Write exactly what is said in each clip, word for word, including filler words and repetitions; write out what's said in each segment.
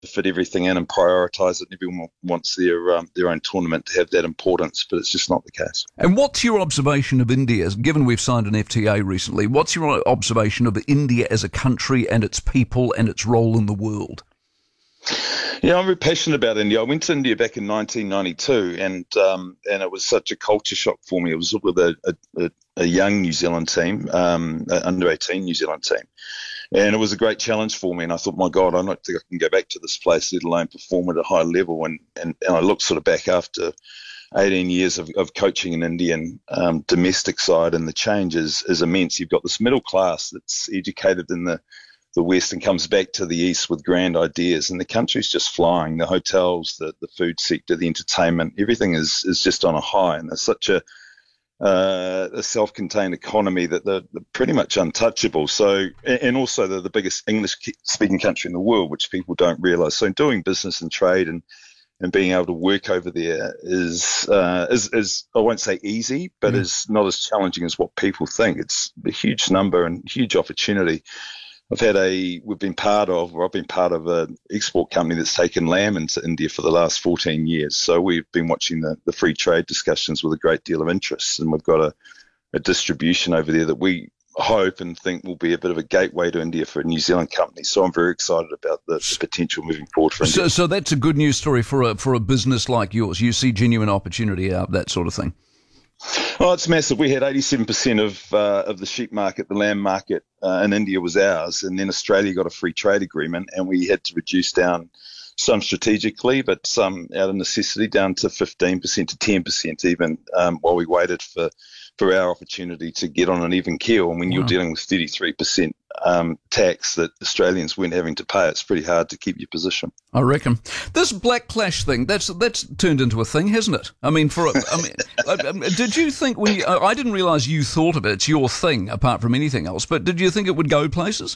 fit everything in and prioritise it. Everyone wants their um, their own tournament to have that importance, but it's just not the case. And what's your observation of India, given we've signed an F T A recently? What's your observation of India as a country and its people and its role in the world? Yeah, I'm very passionate about India. I went to India back in nineteen ninety-two, and um, and it was such a culture shock for me. It was with a, a, a young New Zealand team, um, an under eighteen New Zealand team, and it was a great challenge for me. And I thought, my God, I don't think I can go back to this place, let alone perform at a high level. And and, and I looked sort of back after eighteen years of, of coaching an Indian um, domestic side, and the change is, is immense. You've got this middle class that's educated in the the West and comes back to the East with grand ideas, and the country's just flying. The hotels, the, the food sector, the entertainment, everything is, is just on a high, and there's such a, uh, a self-contained economy that they're, they're pretty much untouchable. So, and also they're the biggest English-speaking country in the world, which people don't realise. So doing business and trade and and being able to work over there is, uh, is, is I won't say easy, but mm. is not as challenging as what people think. It's a huge number and huge opportunity. I've had a, we've been part of, or I've been part of an export company that's taken lamb into India for the last fourteen years. So we've been watching the, the free trade discussions with a great deal of interest, and we've got a, a distribution over there that we hope and think will be a bit of a gateway to India for a New Zealand company. So I'm very excited about the, the potential moving forward for India. So, so that's a good news story for a, for a business like yours. You see genuine opportunity out of that sort of thing. Oh, it's massive. We had eighty-seven percent of uh, of the sheep market, the lamb market uh, in India was ours, and then Australia got a free trade agreement, and we had to reduce down some strategically, but some out of necessity down to fifteen percent to ten percent even um, while we waited for, for our opportunity to get on an even keel. And when wow. you're dealing with thirty-three percent um, tax that Australians weren't having to pay, it's pretty hard to keep your position. I reckon. This Black Clash thing, that's that's turned into a thing, hasn't it? I mean, for a, I mean, I, did you think when you, I didn't realise you thought of it, it's your thing apart from anything else, but did you think it would go places?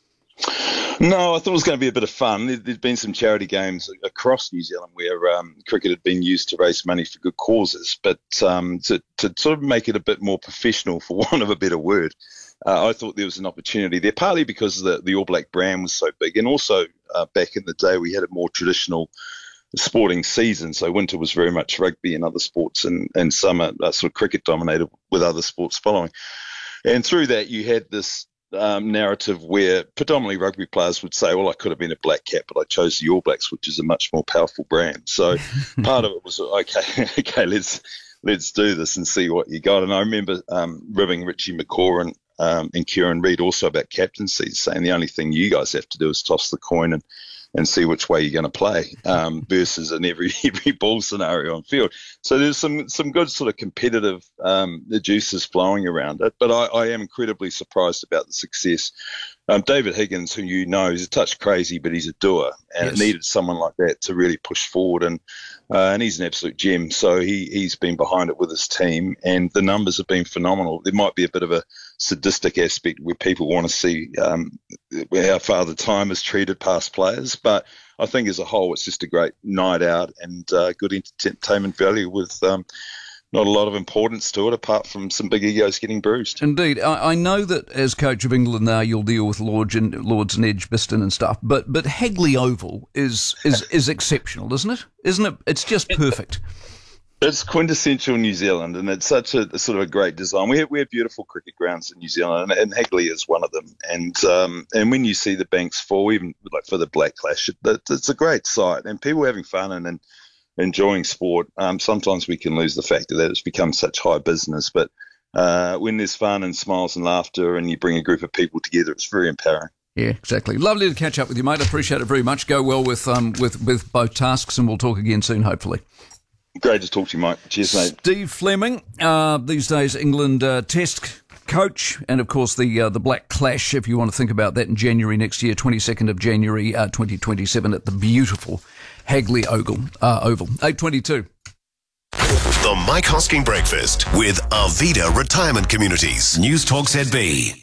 No, I thought it was going to be a bit of fun. There'd been some charity games across New Zealand where um, cricket had been used to raise money for good causes, but um, to, to sort of make it a bit more professional, for want of a better word, uh, I thought there was an opportunity there, partly because the, the All Black brand was so big, and also uh, back in the day we had a more traditional sporting season, so winter was very much rugby and other sports, and, and summer uh, sort of cricket dominated with other sports following. And through that you had this Um, narrative where predominantly rugby players would say, well, I could have been a black cat, but I chose the All Blacks, which is a much more powerful brand. So part of it was, okay, okay, let's let's do this and see what you got. And I remember um, ribbing Richie McCaw and, um, and Kieran Reid also about captaincy, saying the only thing you guys have to do is toss the coin and and see which way you're going to play um, versus in every every ball scenario on field. So there's some some good sort of competitive um, the juices flowing around it. But I, I am incredibly surprised about the success. Um, David Higgins, who you know, is a touch crazy, but he's a doer, and yes. it needed someone like that to really push forward. And uh, and he's an absolute gem. So he he's been behind it with his team, and the numbers have been phenomenal. There might be a bit of a sadistic aspect where people want to see um, how far the time has treated past players, but I think as a whole it's just a great night out and uh, good entertainment value with um, not a lot of importance to it apart from some big egos getting bruised. Indeed. I, I know that as coach of England now you'll deal with Lords and, Lords and Edgbaston and stuff, but but Hagley Oval is, is, is exceptional, isn't it? Isn't it? It's just perfect. It's quintessential New Zealand, and it's such a, a sort of a great design. We have, we have beautiful cricket grounds in New Zealand, and, and Hagley is one of them. And um, and when you see the banks fall, even like for the Black Clash, it, it's a great sight, and people having fun and, and enjoying sport. Um, sometimes we can lose the fact that it's become such high business, but uh, when there's fun and smiles and laughter, and you bring a group of people together, it's very empowering. Yeah, exactly. Lovely to catch up with you, mate. I appreciate it very much. Go well with um with with both tasks, and we'll talk again soon, hopefully. Great to talk to you, Mike. Cheers, mate. Steve Fleming, uh, these days England uh, Test coach, and of course the uh, the Black Clash, if you want to think about that, in January next year, twenty-second of January uh, twenty twenty-seven at the beautiful Hagley Oval. Uh, Oval. eight twenty-two. The Mike Hosking Breakfast with Arvida Retirement Communities. News Talk Z B.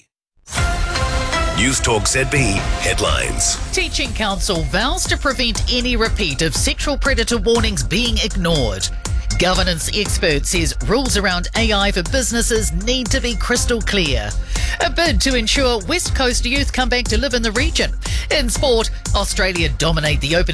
News Talk Z B headlines. Teaching Council vows to prevent any repeat of sexual predator warnings being ignored. Governance expert says rules around A I for businesses need to be crystal clear. A bid to ensure West Coast youth come back to live in the region. In sport, Australia dominate the opening